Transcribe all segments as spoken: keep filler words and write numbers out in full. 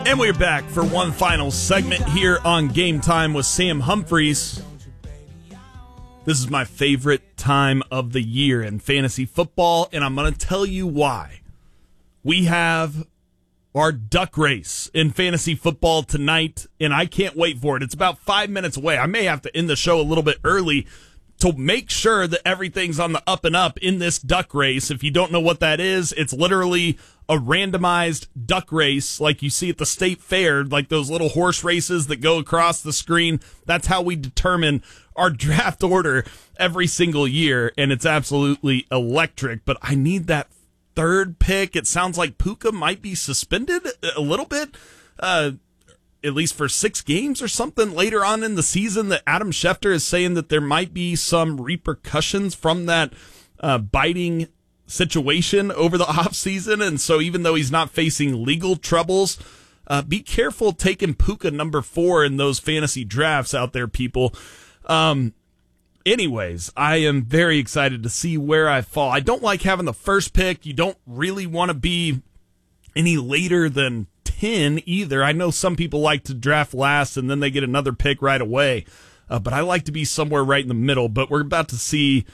And we're back for one final segment here on Game Time with Sam Humphreys. This is my favorite time of the year in fantasy football, and I'm going to tell you why. We have our duck race in fantasy football tonight, and I can't wait for it. It's about five minutes away. I may have to end the show a little bit early to make sure that everything's on the up and up in this duck race. If you don't know what that is, it's literally a randomized duck race like you see at the state fair, like those little horse races that go across the screen. That's how we determine our draft order every single year, and it's absolutely electric. But I need that third pick. It sounds like Puka might be suspended a little bit, uh, at least for six games or something later on in the season, that Adam Schefter is saying that there might be some repercussions from that uh, biting situation over the offseason. And so even though he's not facing legal troubles, uh, be careful taking Puka number four in those fantasy drafts out there, people. Um, anyways, I am very excited to see where I fall. I don't like having the first pick. You don't really want to be any later than ten either. I know some people like to draft last and then they get another pick right away, uh, but I like to be somewhere right in the middle. But we're about to see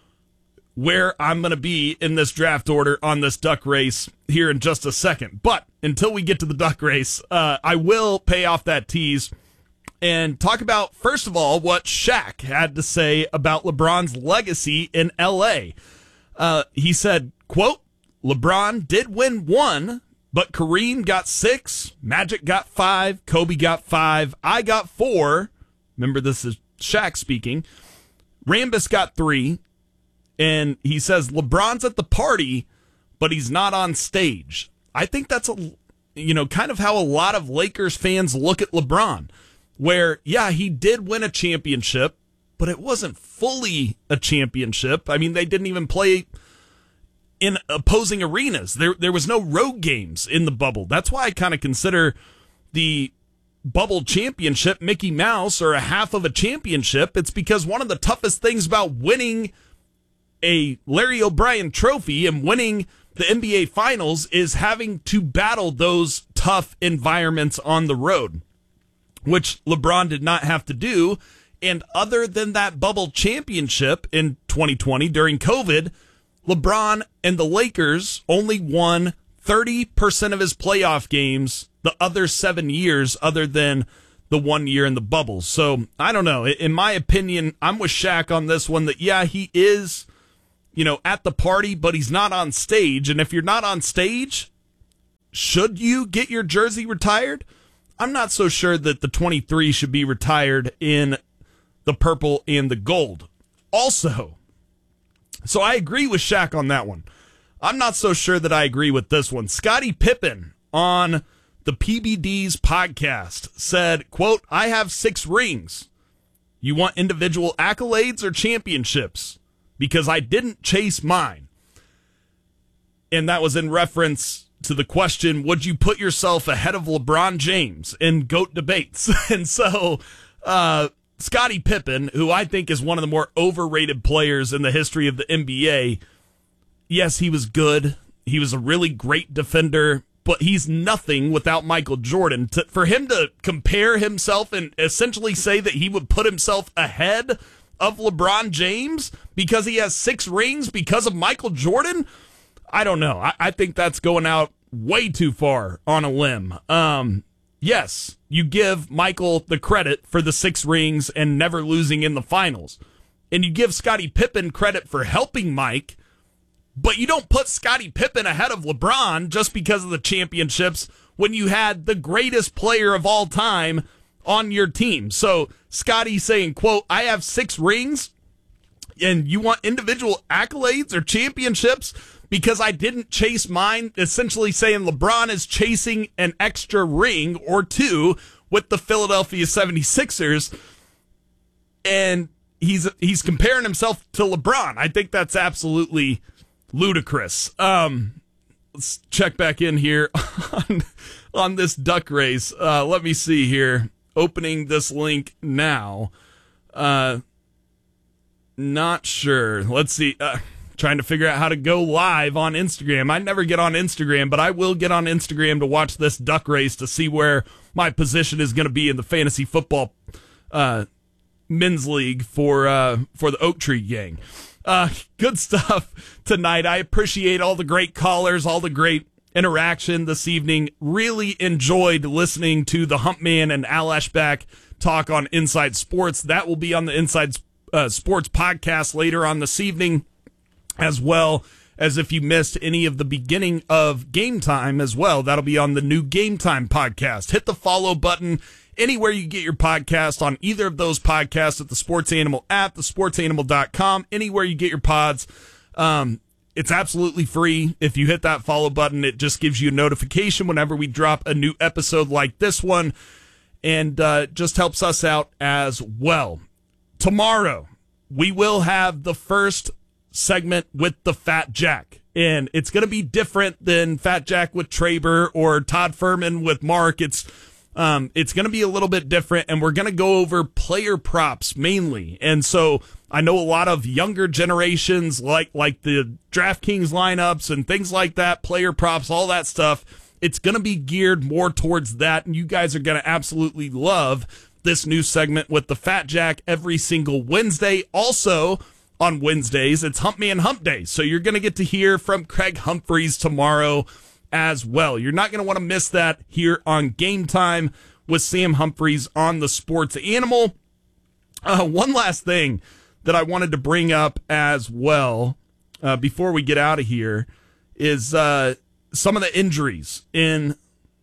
where I'm going to be in this draft order on this duck race here in just a second. But until we get to the duck race, uh, I will pay off that tease and talk about, first of all, what Shaq had to say about LeBron's legacy in L A. Uh, he said, quote, "LeBron did win one, but Kareem got six, Magic got five, Kobe got five, I got four." Remember, this is Shaq speaking. "Rambus got three." And he says, LeBron's at the party, but he's not on stage. I think that's, a, you know, kind of how a lot of Lakers fans look at LeBron, where, yeah, he did win a championship, but it wasn't fully a championship. I mean, they didn't even play in opposing arenas. There, there was no road games in the bubble. That's why I kind of consider the bubble championship Mickey Mouse or a half of a championship. It's because one of the toughest things about winning a Larry O'Brien trophy and winning the N B A Finals is having to battle those tough environments on the road, which LeBron did not have to do. And other than that bubble championship in twenty twenty during COVID, LeBron and the Lakers only won thirty percent of his playoff games the other seven years other than the one year in the bubble. So I don't know. In my opinion, I'm with Shaq on this one that, yeah, he is, you know, at the party, but he's not on stage. And if you're not on stage, should you get your jersey retired? I'm not so sure that the twenty-three should be retired in the purple and the gold. Also, so I agree with Shaq on that one. I'm not so sure that I agree with this one. Scottie Pippen on the P B D's podcast said, quote, "I have six rings. You want individual accolades or championships? Because I didn't chase mine." And that was in reference to the question, would you put yourself ahead of LeBron James in GOAT debates? And so uh, Scottie Pippen, who I think is one of the more overrated players in the history of the N B A, yes, he was good. He was a really great defender, but he's nothing without Michael Jordan. To, for him to compare himself and essentially say that he would put himself ahead of LeBron James because he has six rings because of Michael Jordan, I don't know. I, I think that's going out way too far on a limb. Um, yes, you give Michael the credit for the six rings and never losing in the finals. And you give Scottie Pippen credit for helping Mike, but you don't put Scottie Pippen ahead of LeBron just because of the championships when you had the greatest player of all time on your team. So Scottie saying, quote, "I have six rings and you want individual accolades or championships because I didn't chase mine," essentially saying LeBron is chasing an extra ring or two with the Philadelphia seventy-sixers, and he's he's comparing himself to LeBron. I think that's absolutely ludicrous. Um, let's check back in here on, on this duck race. Uh, let me see here. Opening this link now. Uh, not sure. Let's see. Uh, trying to figure out how to go live on Instagram. I never get on Instagram, but I will get on Instagram to watch this duck race to see where my position is going to be in the fantasy football uh, men's league for uh, for the Oak Tree Gang. Uh, good stuff tonight. I appreciate all the great callers, all the great interaction this evening. Really enjoyed listening to the Humpman and Al Eschbach talk on Inside Sports. That will be on the Inside uh, Sports podcast later on this evening, as well as if you missed any of the beginning of Game Time as well. That'll be on the new Game Time podcast. Hit the follow button anywhere you get your podcast, on either of those podcasts, at the Sports Animal app, the sports animal dot com, anywhere you get your pods. Um, it's absolutely free. If you hit that follow button, it just gives you a notification whenever we drop a new episode like this one, and uh, just helps us out as well. Tomorrow, we will have the first segment with the Fat Jack, and it's going to be different than Fat Jack with Traber or Todd Furman with Mark. It's Um, it's going to be a little bit different, and we're going to go over player props mainly. And so I know a lot of younger generations like like the DraftKings lineups and things like that, player props, all that stuff. It's going to be geared more towards that, and you guys are going to absolutely love this new segment with the Fat Jack every single Wednesday. Also, on Wednesdays, it's Hump Man Hump Day, so you're going to get to hear from Craig Humphreys tomorrow as well. You're not going to want to miss that here on Game Time with Sam Humphreys on the Sports Animal. Uh, one last thing that I wanted to bring up as well uh, before we get out of here is uh, some of the injuries in,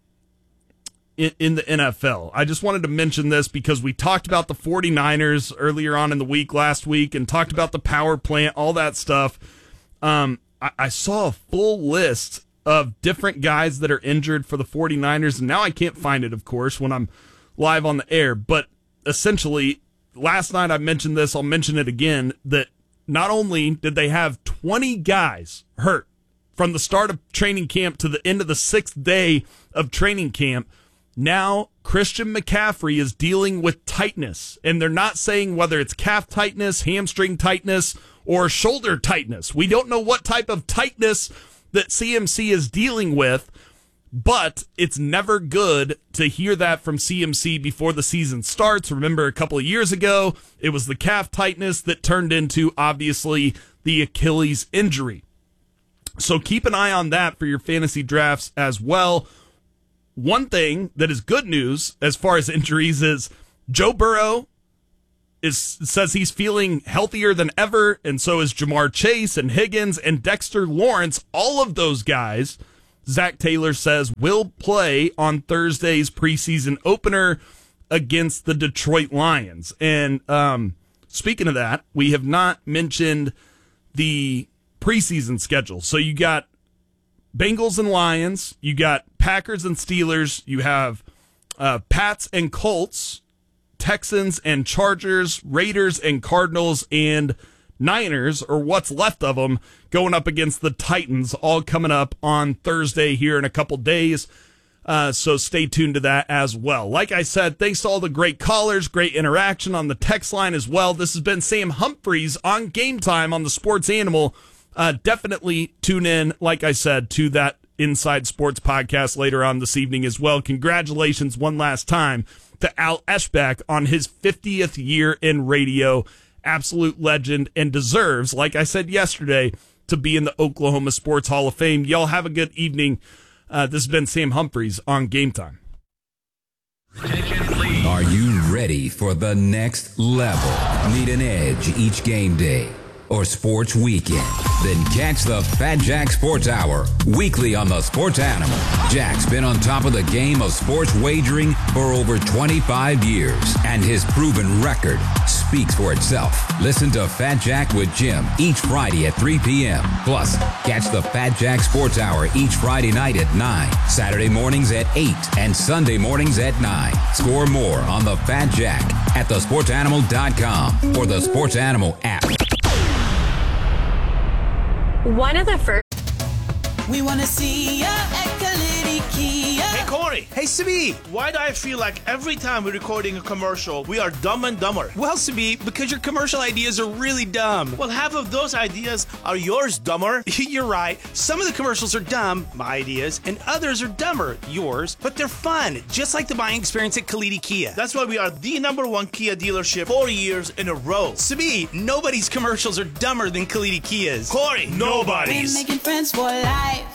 in in the N F L. I just wanted to mention this because we talked about the 49ers earlier on in the week last week and talked about the power plant, all that stuff. Um, I, I saw a full list of different guys that are injured for the 49ers, and now I can't find it, of course, when I'm live on the air, but essentially, last night I mentioned this, I'll mention it again, that not only did they have twenty guys hurt from the start of training camp to the end of the sixth day of training camp, now Christian McCaffrey is dealing with tightness, and they're not saying whether it's calf tightness, hamstring tightness, or shoulder tightness. We don't know what type of tightness that C M C is dealing with, but it's never good to hear that from C M C before the season starts. Remember, a couple of years ago, it was the calf tightness that turned into, obviously, the Achilles injury. So keep an eye on that for your fantasy drafts as well. One thing that is good news as far as injuries is Joe Burrow is says he's feeling healthier than ever, and so is Jamar Chase and Higgins and Dexter Lawrence. All of those guys, Zach Taylor says, will play on Thursday's preseason opener against the Detroit Lions. And um, speaking of that, we have not mentioned the preseason schedule. So you got Bengals and Lions, you got Packers and Steelers, you have uh, Pats and Colts, Texans and Chargers, Raiders and Cardinals, and Niners, or what's left of them, going up against the Titans, all coming up on Thursday here in a couple days. Uh, so stay tuned to that as well. Like I said, thanks to all the great callers, great interaction on the text line as well. This has been Sam Humphreys on Game Time on the Sports Animal. Uh, definitely tune in, like I said, to that Inside Sports podcast later on this evening as well. Congratulations one last time to Al Eschbach on his fiftieth year in radio. Absolute legend, and deserves, like I said yesterday, to be in the Oklahoma Sports Hall of Fame. Y'all have a good evening. Uh, this has been Sam Humphreys on Game Time. Are you ready for the next level? Need an edge each game day or sports weekend? Then catch the Fat Jack Sports Hour weekly on the Sports Animal. Jack's been on top of the game of sports wagering for over twenty-five years, and his proven record speaks for itself. Listen to Fat Jack with Jim each Friday at three p.m. Plus, catch the Fat Jack Sports Hour each Friday night at nine, Saturday mornings at eight, and Sunday mornings at nine. Score more on the Fat Jack at the sports animal dot com or the Sports Animal app. One of the first. We want to see ya at Kalidi Kia. Hey, Corey. Corey! Hey, Sabi! Why do I feel like every time we're recording a commercial, we are dumb and dumber? Well, Sabi, because your commercial ideas are really dumb. Well, half of those ideas are yours, dumber. You're right. Some of the commercials are dumb, my ideas, and others are dumber, yours, but they're fun, just like the buying experience at Kalidi Kia. That's why we are the number one Kia dealership four years in a row. Sabi, nobody's commercials are dumber than Kalidi Kia's. Corey, nobody's. We're making friends for life.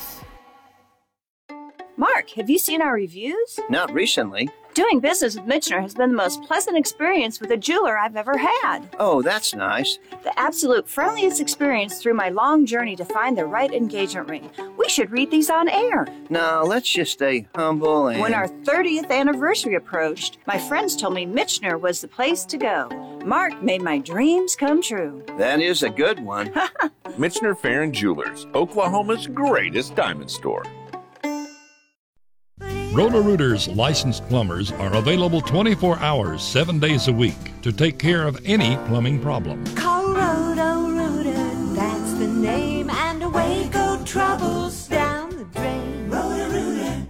Mark, have you seen our reviews? Not recently. Doing business with Michener has been the most pleasant experience with a jeweler I've ever had. Oh, that's nice. The absolute friendliest experience through my long journey to find the right engagement ring. We should read these on air. Now, let's just stay humble and... When our thirtieth anniversary approached, my friends told me Michener was the place to go. Mark made my dreams come true. That is a good one. Michener Farron Jewelers, Oklahoma's greatest diamond store. Roto-Rooters licensed plumbers are available twenty-four hours, seven days a week to take care of any plumbing problem. Call Roto-Rooter, that's the name, and away go troubles down the drain. Roto-Rooter.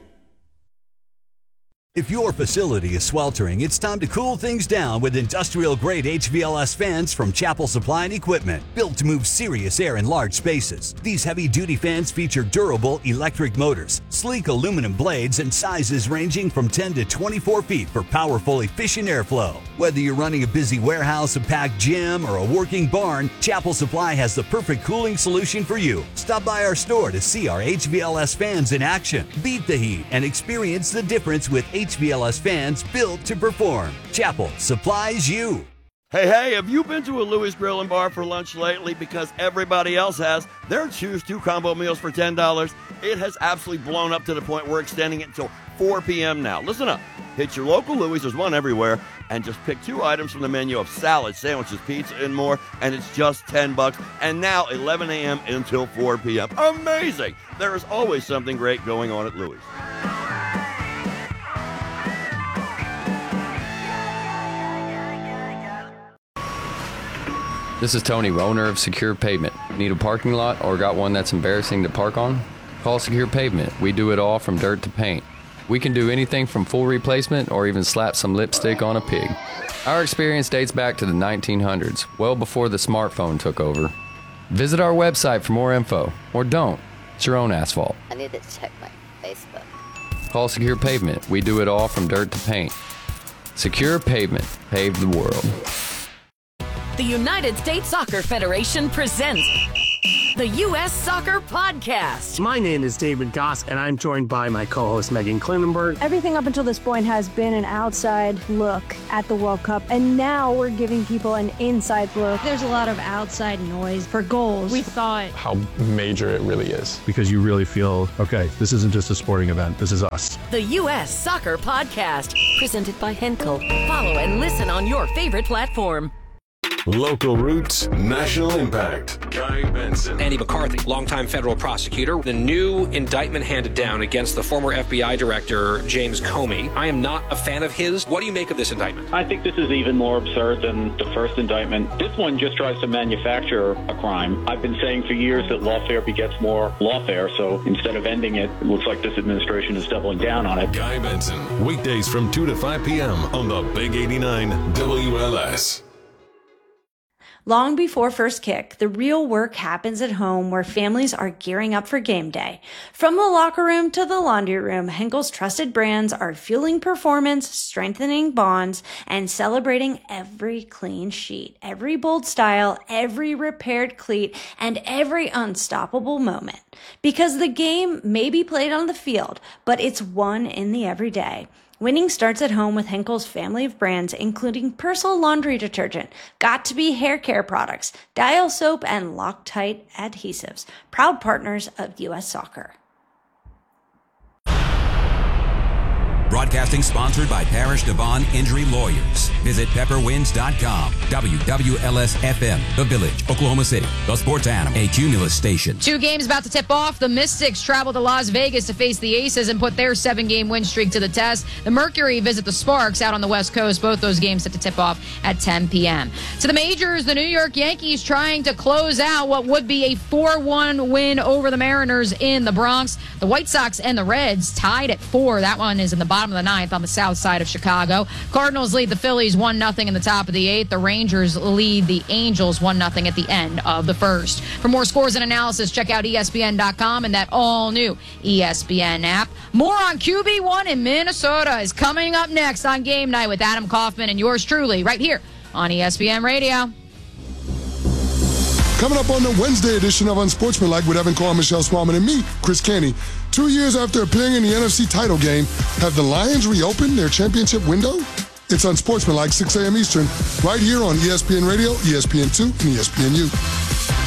If your facility is sweltering, it's time to cool things down with industrial-grade H V L S fans from Chapel Supply and Equipment, built to move serious air in large spaces. These heavy-duty fans feature durable electric motors, sleek aluminum blades, and sizes ranging from ten to twenty-four feet for powerful, efficient airflow. Whether you're running a busy warehouse, a packed gym, or a working barn, Chapel Supply has the perfect cooling solution for you. Stop by our store to see our H V L S fans in action. Beat the heat and experience the difference with H V L S fans built to perform. Chapel supplies you. Hey, hey, have you been to a Louis Grill and Bar for lunch lately because everybody else has? Their Choose two combo meals for ten dollars. It has absolutely blown up to the point we're extending it until four p.m. now. Listen up. Hit your local Louis, there's one everywhere, and just pick two items from the menu of salad, sandwiches, pizza, and more, and it's just ten bucks. And now eleven a.m. until four p.m. Amazing! There is always something great going on at Louis. This is Tony, owner of Secure Pavement. Need a parking lot or got one that's embarrassing to park on? Call Secure Pavement. We do it all from dirt to paint. We can do anything from full replacement or even slap some lipstick on a pig. Our experience dates back to the nineteen hundreds, well before the smartphone took over. Visit our website for more info, or don't. It's your own asphalt. I need to check my Facebook. Call Secure Pavement. We do it all from dirt to paint. Secure Pavement. Pave the world. The United States Soccer Federation presents the U S Soccer Podcast. My name is David Goss, and I'm joined by my co-host Megan Klinenberg. Everything up until this point has been an outside look at the World Cup, and now we're giving people an inside look. There's a lot of outside noise for goals. We thought how major it really is, because you really feel, okay, this isn't just a sporting event, this is us. The U S Soccer Podcast, presented by Henkel. Follow and listen on your favorite platform. Local roots, national impact. Guy Benson. Andy McCarthy, longtime federal prosecutor. The new indictment handed down against the former F B I director, James Comey. I am not a fan of his. What do you make of this indictment? I think this is even more absurd than the first indictment. This one just tries to manufacture a crime. I've been saying for years that lawfare begets more lawfare, so instead of ending it, it looks like this administration is doubling down on it. Guy Benson, weekdays from two to five p.m. on the Big eighty-nine W L S. Long before first kick, the real work happens at home where families are gearing up for game day. From the locker room to the laundry room, Henkel's trusted brands are fueling performance, strengthening bonds, and celebrating every clean sheet, every bold style, every repaired cleat, and every unstoppable moment. Because the game may be played on the field, but it's won in the everyday. Winning starts at home with Henkel's family of brands, including Persil laundry detergent, Got2b hair care products, Dial soap, and Loctite adhesives, proud partners of U S Soccer. Broadcasting sponsored by Parish Devon Injury Lawyers. Visit pepper winds dot com. W W L S F M, The Village, Oklahoma City. The Sports Animal, a Cumulus station. Two games about to tip off. The Mystics travel to Las Vegas to face the Aces and put their seven-game win streak to the test. The Mercury visit the Sparks out on the West Coast. Both those games set to tip off at ten p.m. To the majors, the New York Yankees trying to close out what would be a four one win over the Mariners in the Bronx. The White Sox and the Reds tied at four. That one is in the bottom of the ninth on the south side of Chicago. Cardinals lead the Phillies one nothing in the top of the eighth. The Rangers lead the Angels one nothing at the end of the first. For more scores and analysis, check out E S P N dot com and that all-new E S P N app. More on Q B one in Minnesota is coming up next on Game Night with Adam Kaufman and yours truly right here on E S P N Radio. Coming up on the Wednesday edition of Unsportsmanlike with Evan Carr, Michelle Smallman, and me, Chris Kenny. Two years after appearing in the N F C title game, have the Lions reopened their championship window? It's Unsportsmanlike, six a.m. Eastern, right here on E S P N Radio, E S P N two, and E S P N U.